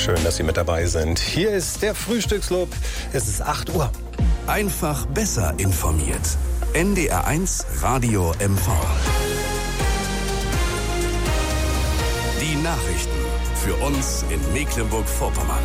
Schön, dass Sie mit dabei sind. Hier ist der Frühstückslob. Es ist 8 Uhr. Einfach besser informiert. NDR1 Radio MV. Die Nachrichten für uns in Mecklenburg-Vorpommern.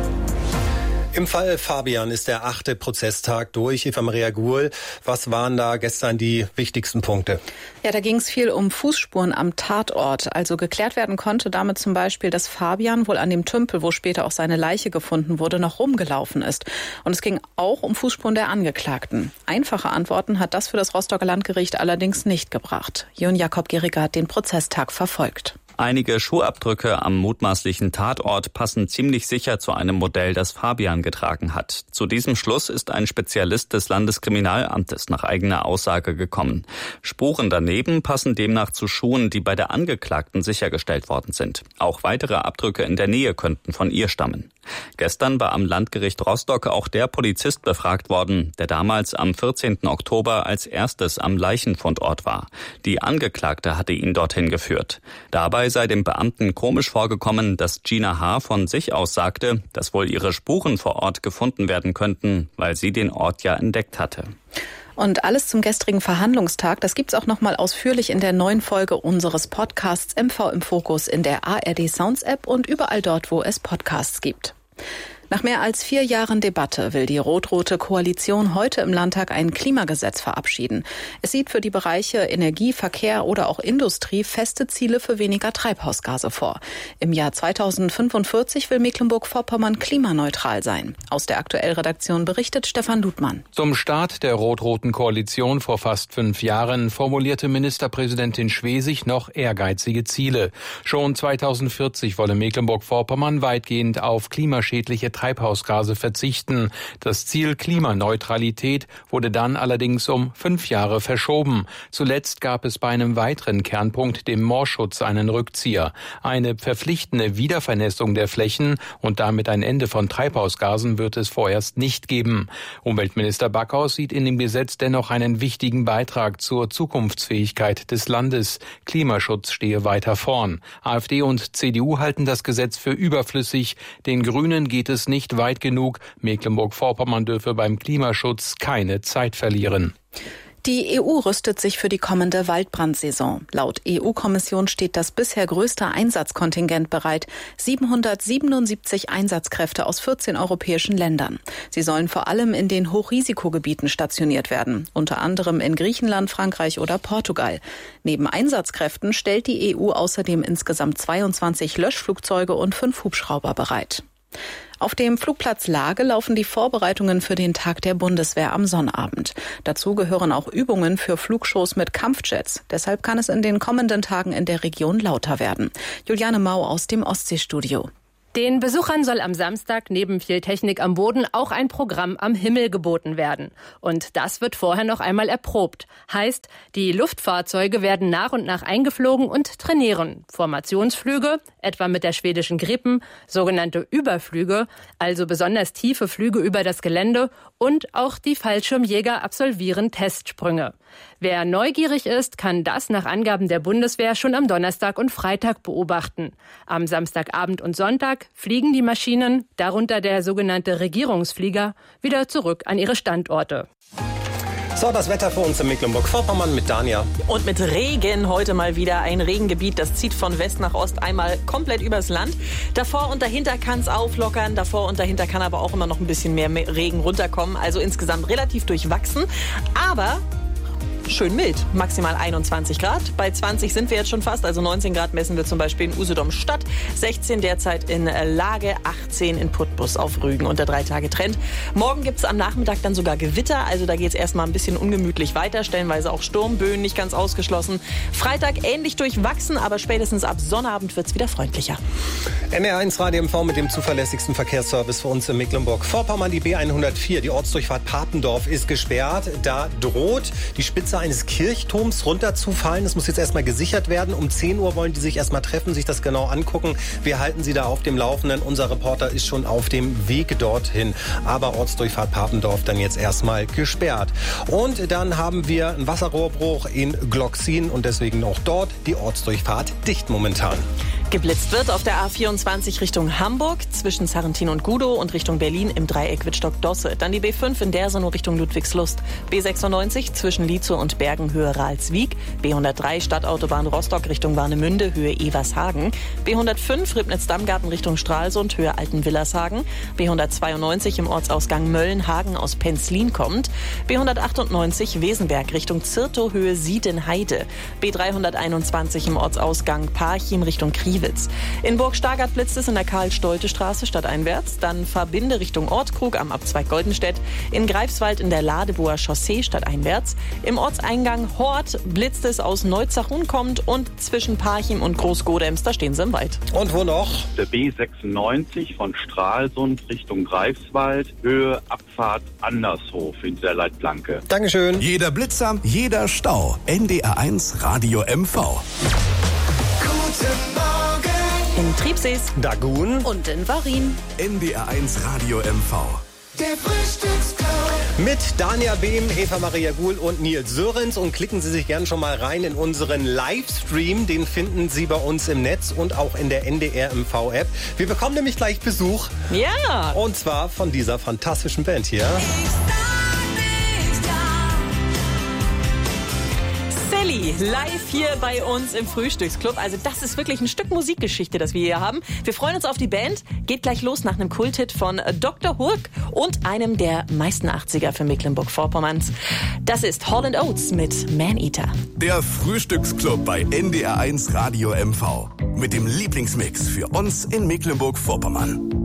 Im Fall Fabian ist der 8. Prozesstag durch. Eva Maria Guhl, was waren da gestern die wichtigsten Punkte? Ja, da ging es viel um Fußspuren am Tatort. Also geklärt werden konnte damit zum Beispiel, dass Fabian wohl an dem Tümpel, wo später auch seine Leiche gefunden wurde, noch rumgelaufen ist. Und es ging auch um Fußspuren der Angeklagten. Einfache Antworten hat das für das Rostocker Landgericht allerdings nicht gebracht. Jon Jakob Geriger hat den Prozesstag verfolgt. Einige Schuhabdrücke am mutmaßlichen Tatort passen ziemlich sicher zu einem Modell, das Fabian getragen hat. Zu diesem Schluss ist ein Spezialist des Landeskriminalamtes nach eigener Aussage gekommen. Spuren daneben passen demnach zu Schuhen, die bei der Angeklagten sichergestellt worden sind. Auch weitere Abdrücke in der Nähe könnten von ihr stammen. Gestern war am Landgericht Rostock auch der Polizist befragt worden, der damals am 14. Oktober als erstes am Leichenfundort war. Die Angeklagte hatte ihn dorthin geführt. Dabei sei dem Beamten komisch vorgekommen, dass Gina H. von sich aus sagte, dass wohl ihre Spuren vor Ort gefunden werden könnten, weil sie den Ort ja entdeckt hatte. Und alles zum gestrigen Verhandlungstag, das gibt's auch nochmal ausführlich in der neuen Folge unseres Podcasts MV im Fokus in der ARD Sounds App und überall dort, wo es Podcasts gibt. Nach mehr als 4 Jahren Debatte will die rot-rote Koalition heute im Landtag ein Klimagesetz verabschieden. Es sieht für die Bereiche Energie, Verkehr oder auch Industrie feste Ziele für weniger Treibhausgase vor. Im Jahr 2045 will Mecklenburg-Vorpommern klimaneutral sein. Aus der Aktuell-Redaktion berichtet Stefan Ludmann. Zum Start der rot-roten Koalition vor fast 5 Jahren formulierte Ministerpräsidentin Schwesig noch ehrgeizige Ziele. Schon 2040 wolle Mecklenburg-Vorpommern weitgehend auf klimaschädliche Treibhausgase verzichten. Das Ziel Klimaneutralität wurde dann allerdings um 5 Jahre verschoben. Zuletzt gab es bei einem weiteren Kernpunkt, dem Moorschutz, einen Rückzieher. Eine verpflichtende Wiedervernässung der Flächen und damit ein Ende von Treibhausgasen wird es vorerst nicht geben. Umweltminister Backhaus sieht in dem Gesetz dennoch einen wichtigen Beitrag zur Zukunftsfähigkeit des Landes. Klimaschutz stehe weiter vorn. AfD und CDU halten das Gesetz für überflüssig. Den Grünen geht es nicht weit genug. Mecklenburg-Vorpommern dürfe beim Klimaschutz keine Zeit verlieren. Die EU rüstet sich für die kommende Waldbrandsaison. Laut EU-Kommission steht das bisher größte Einsatzkontingent bereit. 777 Einsatzkräfte aus 14 europäischen Ländern. Sie sollen vor allem in den Hochrisikogebieten stationiert werden, unter anderem in Griechenland, Frankreich oder Portugal. Neben Einsatzkräften stellt die EU außerdem insgesamt 22 Löschflugzeuge und 5 Hubschrauber bereit. Auf dem Flugplatz Lage laufen die Vorbereitungen für den Tag der Bundeswehr am Sonnabend. Dazu gehören auch Übungen für Flugshows mit Kampfjets. Deshalb kann es in den kommenden Tagen in der Region lauter werden. Juliane Mau aus dem Ostseestudio. Den Besuchern soll am Samstag neben viel Technik am Boden auch ein Programm am Himmel geboten werden. Und das wird vorher noch einmal erprobt. Heißt, die Luftfahrzeuge werden nach und nach eingeflogen und trainieren. Formationsflüge, etwa mit der schwedischen Gripen, sogenannte Überflüge, also besonders tiefe Flüge über das Gelände, und auch die Fallschirmjäger absolvieren Testsprünge. Wer neugierig ist, kann das nach Angaben der Bundeswehr schon am Donnerstag und Freitag beobachten. Am Samstagabend und Sonntag fliegen die Maschinen, darunter der sogenannte Regierungsflieger, wieder zurück an ihre Standorte. So, das Wetter für uns in Mecklenburg-Vorpommern mit Dania. Und mit Regen heute mal wieder ein Regengebiet, das zieht von West nach Ost einmal komplett übers Land. Davor und dahinter kann es auflockern, davor und dahinter kann aber auch immer noch ein bisschen mehr Regen runterkommen. Also insgesamt relativ durchwachsen, aber schön mild, maximal 21 Grad. Bei 20 sind wir jetzt schon fast, also 19 Grad messen wir zum Beispiel in Usedom-Stadt, 16 derzeit in Lage, 18 in Putbus auf Rügen und der 3-Tage-Trend. Morgen gibt es am Nachmittag dann sogar Gewitter, also da geht es erstmal ein bisschen ungemütlich weiter, stellenweise auch Sturmböen, nicht ganz ausgeschlossen. Freitag ähnlich durchwachsen, aber spätestens ab Sonnabend wird es wieder freundlicher. NDR1 Radio MV mit dem zuverlässigsten Verkehrsservice für uns in Mecklenburg-Vorpommern. Die B104, die Ortsdurchfahrt Papendorf, ist gesperrt. Da droht die Spitze eines Kirchturms runterzufallen. Das muss jetzt erstmal gesichert werden. Um 10 Uhr wollen die sich erstmal treffen, sich das genau angucken. Wir halten Sie da auf dem Laufenden. Unser Reporter ist schon auf dem Weg dorthin. Aber Ortsdurchfahrt Papendorf dann jetzt erstmal gesperrt. Und dann haben wir einen Wasserrohrbruch in Glocksin und deswegen auch dort die Ortsdurchfahrt dicht momentan. Geblitzt wird auf der A24 Richtung Hamburg zwischen Sarrentin und Gudow und Richtung Berlin im Dreieck Wittstock-Dosse. Dann die B5 in Dersenow Richtung Ludwigslust. B96 zwischen Lietzow und Bergen Höhe Ralswiek. B103 Stadtautobahn Rostock Richtung Warnemünde Höhe Evershagen. B105 Ribnitz-Dammgarten Richtung Stralsund Höhe Altenwillershagen. B192 im Ortsausgang Möllenhagen aus Penzlin kommt. B198 Wesenberg Richtung Zirtow Höhe Siedenheide. B321 im Ortsausgang Parchim Richtung Kriwitz. In Burg-Stargard blitzt es in der Karl-Stolte-Straße stadteinwärts. Dann Verbinde Richtung Ortskrug am Abzweig Goldenstedt. In Greifswald in der Ladeboer Chaussee stadteinwärts. Im Ortseingang Hort blitzt es aus Neuzachun kommt und zwischen Parchim und Großgodems, da stehen sie im Wald. Und wo noch? Der B96 von Stralsund Richtung Greifswald, Höhe Abfahrt Andershof in der Leitplanke. Dankeschön. Jeder Blitzer, jeder Stau. NDR1 Radio MV. In Triebsees, Dagun Und in Varin. NDR1 Radio MV. Der Frühstücksclub. mit Dania Behm, Eva Maria Guhl und Nils Sörens. Und klicken Sie sich gern schon mal rein in unseren Livestream. Den finden Sie bei uns im Netz und auch in der NDR MV-App. Wir bekommen nämlich gleich Besuch. ja. Und zwar von dieser fantastischen Band hier. Sally, live hier bei uns im Frühstücksclub. Also das ist wirklich ein Stück Musikgeschichte, das wir hier haben. Wir freuen uns auf die Band. Geht gleich los nach einem Kulthit von Dr. Hurk und einem der meisten 80er für Mecklenburg-Vorpommerns. Das ist Hall & Oates mit Man-Eater. Der Frühstücksclub bei NDR1 Radio MV. Mit dem Lieblingsmix für uns in Mecklenburg-Vorpommern.